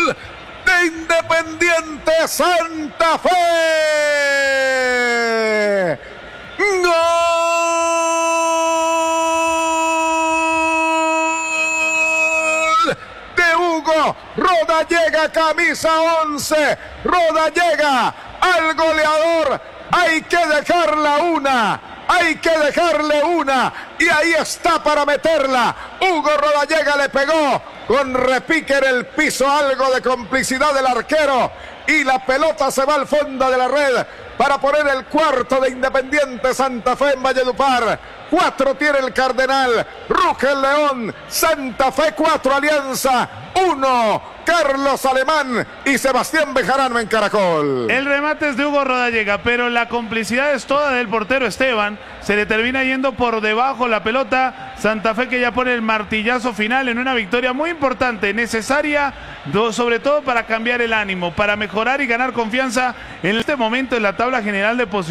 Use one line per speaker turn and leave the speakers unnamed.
de Independiente Santa Fe. ¡Gol de Hugo Rodallega, camisa 11! Rodallega al goleador. Hay que dejarla una. Hay que dejarle una. Y ahí está para meterla. Hugo Rodallega le pegó con repique en el piso. Algo de complicidad del arquero. Y la pelota se va al fondo de la red para poner el cuarto de Independiente Santa Fe en Valledupar. 4 tiene el Cardenal. Ruge el León. Santa Fe 4, Alianza 1. Carlos Alemán y Sebastián Bejarano en Caracol.
El remate es de Hugo Rodallega, pero la complicidad es toda del portero Esteban. Se le termina yendo por debajo la pelota. Santa Fe que ya pone el martillazo final en una victoria muy importante, necesaria, sobre todo para cambiar el ánimo, para mejorar y ganar confianza en este momento en la tabla general de posiciones.